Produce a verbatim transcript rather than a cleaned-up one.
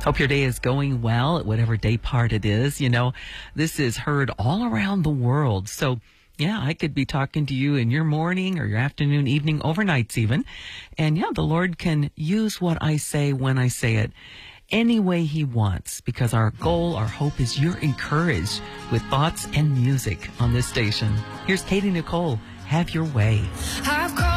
Hope your day is going well at whatever day part it is. You know, this is heard all around the world. So, yeah, I could be talking to you in your morning or your afternoon, evening, overnights even. And yeah, the Lord can use what I say when I say it any way he wants, because our goal, our hope is you're encouraged with thoughts and music on this station. Here's Katie Nicole. Have your way. I've